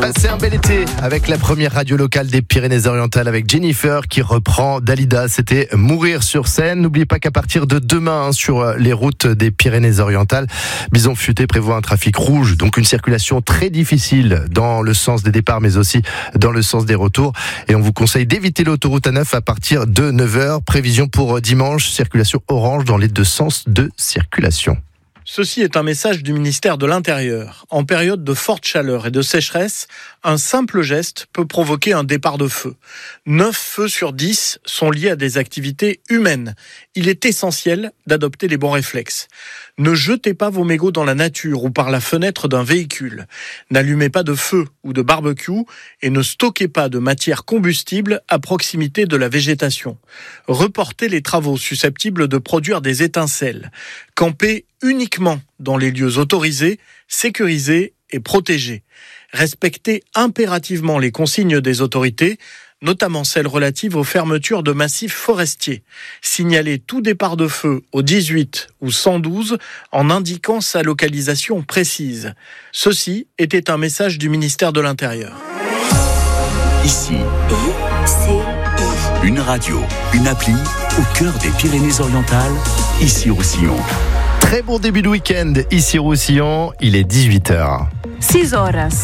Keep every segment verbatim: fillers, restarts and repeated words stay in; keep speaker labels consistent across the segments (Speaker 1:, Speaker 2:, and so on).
Speaker 1: C'est un bel été avec la première radio locale des Pyrénées-Orientales avec Jennifer qui reprend Dalida. C'était Mourir sur scène. N'oubliez pas qu'à partir de demain, hein, sur les routes des Pyrénées-Orientales, Bison Futé prévoit un trafic rouge, donc une circulation très difficile dans le sens des départs mais aussi dans le sens des retours. Et on vous conseille d'éviter l'autoroute A neuf à partir de neuf heures. Prévision pour dimanche, circulation orange dans les deux sens de circulation.
Speaker 2: Ceci est un message du ministère de l'Intérieur. En période de forte chaleur et de sécheresse, un simple geste peut provoquer un départ de feu. neuf feux sur dix sont liés à des activités humaines. Il est essentiel d'adopter les bons réflexes. Ne jetez pas vos mégots dans la nature ou par la fenêtre d'un véhicule. N'allumez pas de feu ou de barbecue et ne stockez pas de matière combustible à proximité de la végétation. Reportez les travaux susceptibles de produire des étincelles. Campez uniquement dans les lieux autorisés, sécurisés et protégés. Respectez impérativement les consignes des autorités, notamment celles relatives aux fermetures de massifs forestiers. Signalez tout départ de feu au dix-huit ou cent douze en indiquant sa localisation précise. Ceci était un message du ministère de l'Intérieur.
Speaker 3: Ici, I C I. Une radio, une appli au cœur des Pyrénées-Orientales, Issy-Roussillon.
Speaker 1: Très bon début de week-end ici Roussillon, il est dix-huit heures.
Speaker 4: six horas.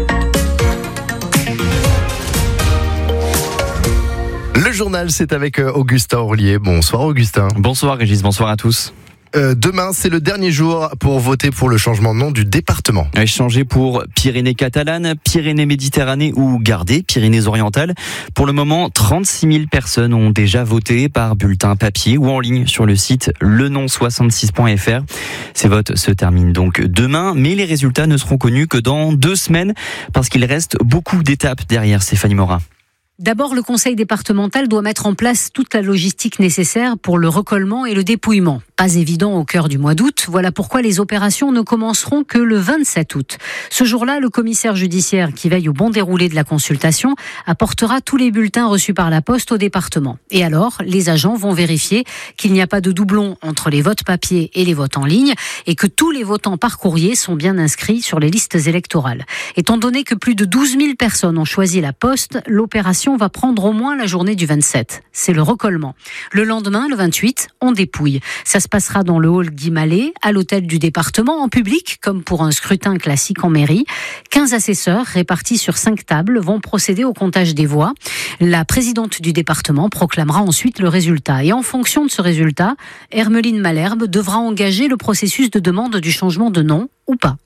Speaker 1: Le journal, c'est avec Augustin Orlier. Bonsoir Augustin.
Speaker 5: Bonsoir Régis, bonsoir à tous.
Speaker 1: Euh, demain, c'est le dernier jour pour voter pour le changement de nom du département.
Speaker 5: Changer pour Pyrénées catalanes, Pyrénées Méditerranée ou Gardé, Pyrénées-Orientales. Pour le moment, trente-six mille personnes ont déjà voté par bulletin papier ou en ligne sur le site le nom soixante-six point f r. Ces votes se terminent donc demain, mais les résultats ne seront connus que dans deux semaines parce qu'il reste beaucoup d'étapes derrière. Stéphanie Morin.
Speaker 6: D'abord, le conseil départemental doit mettre en place toute la logistique nécessaire pour le recollement et le dépouillement. Pas évident au cœur du mois d'août. Voilà pourquoi les opérations ne commenceront que le vingt-sept août. Ce jour-là, le commissaire judiciaire qui veille au bon déroulé de la consultation apportera tous les bulletins reçus par la poste au département. Et alors, les agents vont vérifier qu'il n'y a pas de doublon entre les votes papier et les votes en ligne et que tous les votants par courrier sont bien inscrits sur les listes électorales. Étant donné que plus de douze mille personnes ont choisi la poste, l'opération va prendre au moins la journée du vingt-sept. C'est le recollement. Le lendemain, le vingt-huit, on dépouille. Ça se passera dans le hall Guy Mallet, à l'hôtel du département, en public, comme pour un scrutin classique en mairie. quinze assesseurs, répartis sur cinq tables, vont procéder au comptage des voix. La présidente du département proclamera ensuite le résultat. Et en fonction de ce résultat, Hermeline Malherbe devra engager le processus de demande du changement de nom ou pas.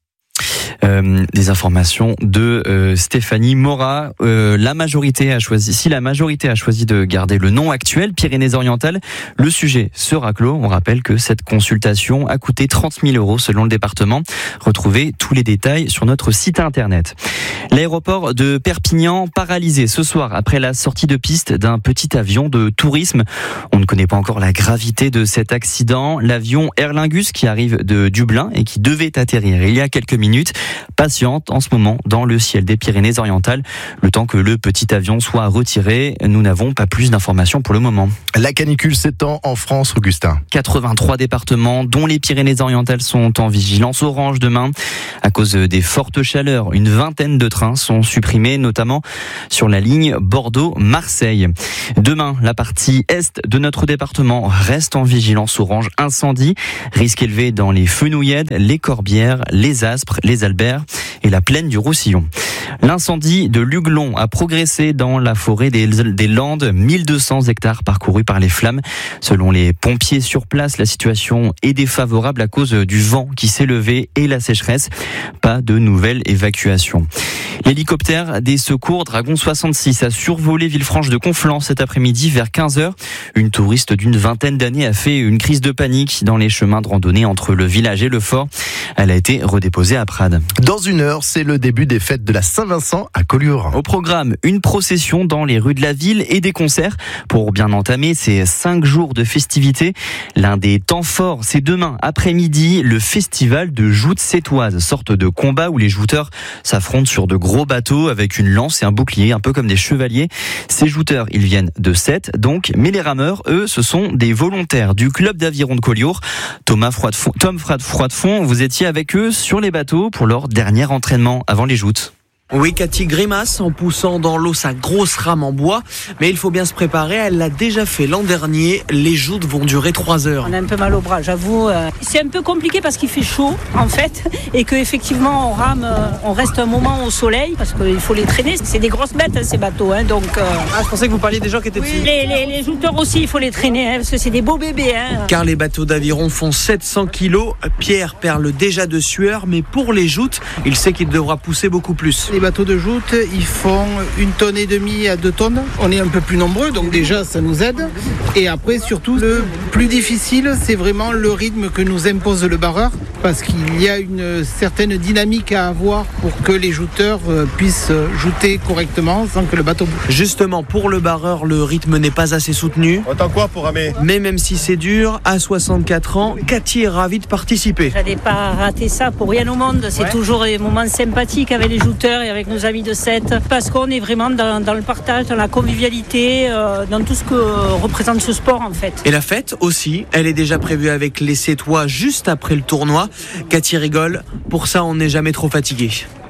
Speaker 5: Euh, des informations de euh, Stéphanie Mora. Euh, la majorité a choisi, si la majorité a choisi de garder le nom actuel, Pyrénées-Orientales, le sujet sera clos. On rappelle que cette consultation a coûté trente mille euros selon le département. Retrouvez tous les détails sur notre site internet. L'aéroport de Perpignan paralysé ce soir après la sortie de piste d'un petit avion de tourisme. On ne connaît pas encore la gravité de cet accident. L'avion Aer Lingus qui arrive de Dublin et qui devait atterrir il y a quelques minutes patiente en ce moment dans le ciel des Pyrénées-Orientales. Le temps que le petit avion soit retiré, nous n'avons pas plus d'informations pour le moment.
Speaker 1: La canicule s'étend en France, Augustin.
Speaker 5: quatre-vingt-trois départements, dont les Pyrénées-Orientales, sont en vigilance orange demain. À cause des fortes chaleurs, une vingtaine de trains sont supprimés, notamment sur la ligne Bordeaux-Marseille. Demain, la partie est de notre département reste en vigilance orange incendie. Risque élevé dans les Fenouillèdes, les Corbières, les Aspres, les Albert et la plaine du Roussillon. L'incendie de Luglon a progressé dans la forêt des, des Landes, mille deux cents hectares parcourus par les flammes. Selon les pompiers sur place, la situation est défavorable à cause du vent qui s'est levé et la sécheresse. Pas de nouvelle évacuation. L'hélicoptère des secours Dragon soixante-six a survolé Villefranche de Conflans cet après-midi vers quinze heures. Une touriste d'une vingtaine d'années a fait une crise de panique dans les chemins de randonnée entre le village et le fort. Elle a été redéposée à Prades.
Speaker 1: Dans une heure, c'est le début des fêtes de la Saint-Vincent à Collioure.
Speaker 5: Au programme, une procession dans les rues de la ville et des concerts pour bien entamer ces cinq jours de festivités. L'un des temps forts, c'est demain après-midi, le festival de joutes sétoises, sorte de combat où les jouteurs s'affrontent sur de gros bateaux avec une lance et un bouclier, un peu comme des chevaliers. Ces jouteurs, ils viennent de Sète, donc, mais les rameurs, eux, ce sont des volontaires du club d'aviron de Collioure. Thomas Froidefond, Tom Froidefond, vous étiez avec eux sur les bateaux pour leur dernier entraînement avant les joutes.
Speaker 4: Oui, Cathy grimace en poussant dans l'eau sa grosse rame en bois, mais il faut bien se préparer, elle l'a déjà fait l'an dernier, les joutes vont durer trois heures.
Speaker 7: On a un peu mal au bras, j'avoue. C'est un peu compliqué parce qu'il fait chaud en fait, et qu'effectivement on rame, on reste un moment au soleil parce qu'il faut les traîner. C'est des grosses bêtes ces bateaux, hein, donc... Euh...
Speaker 4: Ah, je pensais que vous parliez des gens qui étaient
Speaker 7: oui,
Speaker 4: petits.
Speaker 7: Les, les, les jouteurs aussi, il faut les traîner, hein, parce que c'est des beaux bébés. Hein.
Speaker 4: Car les bateaux d'aviron font sept cents kilos, Pierre perle déjà de sueur, mais pour les joutes, il sait qu'il devra pousser beaucoup plus.
Speaker 8: Les bateaux de joute, ils font une tonne et demie à deux tonnes. On est un peu plus nombreux, donc déjà ça nous aide. Et après, surtout, le plus difficile, c'est vraiment le rythme que nous impose le barreur, parce qu'il y a une certaine dynamique à avoir pour que les jouteurs puissent jouter correctement sans que le bateau bouge.
Speaker 4: Justement, pour le barreur, le rythme n'est pas assez soutenu.
Speaker 9: Autant quoi pour ramer ?
Speaker 4: Mais même si c'est dur, à soixante-quatre ans, Cathy est ravie de participer.
Speaker 7: J'allais pas rater ça pour rien au monde. C'est ouais. toujours des moments sympathiques avec les jouteurs et avec nos amis de Sète, parce qu'on est vraiment dans, dans le partage, dans la convivialité, euh, dans tout ce que représente ce sport en fait.
Speaker 4: Et la fête aussi, elle est déjà prévue avec les Sétois juste après le tournoi. Cathy rigole, pour ça on n'est jamais trop fatigué.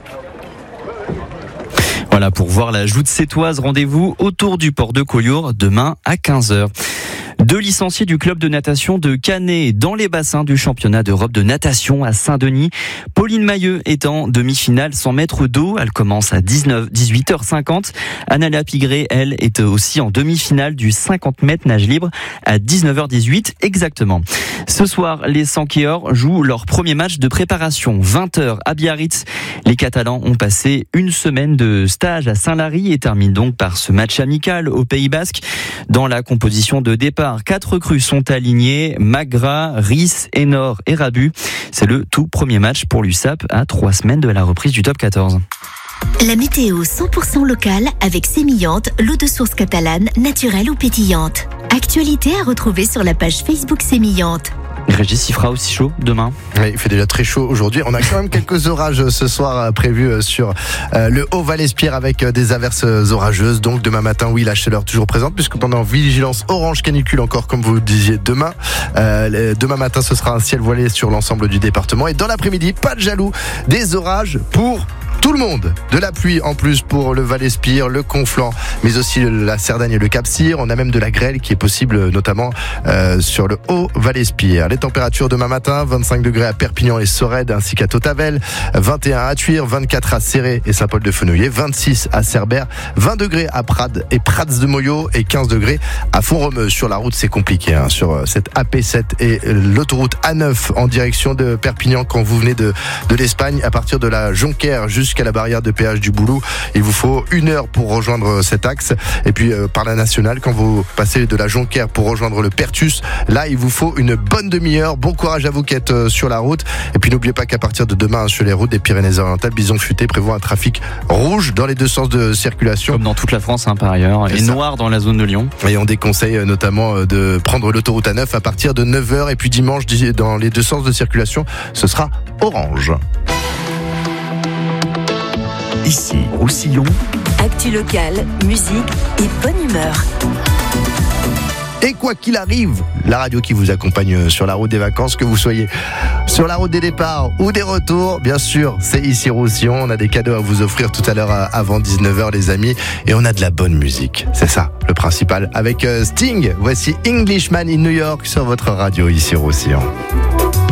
Speaker 5: Voilà, pour voir la joute sétoise, rendez-vous autour du port de Collioure demain à quinze heures. Deux licenciés du club de natation de Canet dans les bassins du championnat d'Europe de natation à Saint-Denis. Pauline Mailleux est en demi-finale cent mètres d'eau. Elle commence à dix-huit heures cinquante. Anna Pigré, elle, est aussi en demi-finale du cinquante mètres nage libre à dix-neuf heures dix-huit exactement. Ce soir, les Sankéors jouent leur premier match de préparation. vingt heures à Biarritz. Les Catalans ont passé une semaine de stage à Saint-Lary et terminent donc par ce match amical au Pays Basque. Dans la composition de départ, quatre recrues sont alignées, Magra, Rhys, Enor et Rabu. C'est le tout premier match pour l'U S A P à trois semaines de la reprise du top quatorze.
Speaker 10: La météo cent pour cent locale avec Sémillante, l'eau de source catalane, naturelle ou pétillante. Actualité à retrouver sur la page Facebook Sémillante.
Speaker 5: Régis, il fera aussi chaud demain.
Speaker 1: Oui, il fait déjà très chaud aujourd'hui. On a quand même quelques orages ce soir prévus sur le Haut-Val-Espierre avec des averses orageuses. Donc demain matin, oui, la chaleur toujours présente puisque pendant vigilance orange canicule encore, comme vous le disiez, demain. Euh, demain matin, ce sera un ciel voilé sur l'ensemble du département. Et dans l'après-midi, pas de jaloux, des orages pour tout le monde. De la pluie en plus pour le Val-Espierre, le Conflent, mais aussi la Cerdagne et le Cap-Cyr. On a même de la grêle qui est possible notamment euh, sur le Haut-Val-Espierre. Les températures demain matin, vingt-cinq degrés à Perpignan et Sorède ainsi qu'à Tautavel, vingt et un à Tuire, vingt-quatre à Céré et Saint-Paul-de-Fenouillet, vingt-six à Cerbère, vingt degrés à Prades et Prats de Moyo et quinze degrés à Font-Romeu. Sur la route, c'est compliqué hein, sur cette A P sept et l'autoroute A neuf en direction de Perpignan quand vous venez de, de l'Espagne à partir de la Jonquère jusqu'à la barrière de péage du Boulou. Il vous faut une heure pour rejoindre cet axe. Et puis euh, par la nationale, quand vous passez de la Jonquère pour rejoindre le Pertus, là il vous faut une bonne demi-heure. Bon courage à vous qui êtes euh, sur la route. Et puis n'oubliez pas qu'à partir de demain, sur les routes des Pyrénées-Orientales, Bison Futé prévoit un trafic rouge dans les deux sens de circulation.
Speaker 5: Comme dans toute la France hein, par ailleurs. Et noir dans la zone de Lyon.
Speaker 1: Et on déconseille euh, notamment euh, de prendre l'autoroute A neuf à partir de neuf heures. Et puis dimanche, dans les deux sens de circulation, ce sera orange.
Speaker 3: Ici, Roussillon.
Speaker 10: Actu locale, musique et bonne humeur.
Speaker 1: Et quoi qu'il arrive, la radio qui vous accompagne sur la route des vacances, que vous soyez sur la route des départs ou des retours, bien sûr, c'est ici Roussillon. On a des cadeaux à vous offrir tout à l'heure avant dix-neuf heures, les amis. Et on a de la bonne musique. C'est ça, le principal. Avec Sting, voici Englishman in New York sur votre radio ici Roussillon.